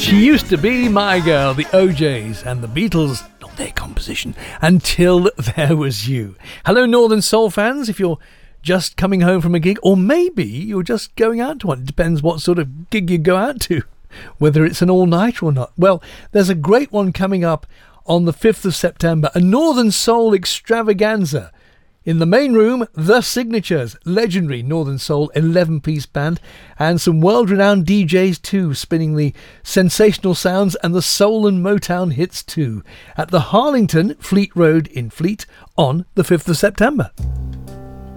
She Used to Be My Girl, the OJs and the Beatles, not their composition, Until There Was You. Hello, Northern Soul fans. If you're just coming home from a gig, or maybe you're just going out to one, it depends what sort of gig you go out to, whether it's an all-nighter or not. Well, there's a great one coming up on the 5th of September, a Northern Soul extravaganza. In the main room, The Signatures, legendary Northern Soul 11-piece band, and some world-renowned DJs too, spinning the sensational sounds and the soul and Motown hits too, at the Harlington, Fleet Road in Fleet, on the 5th of September.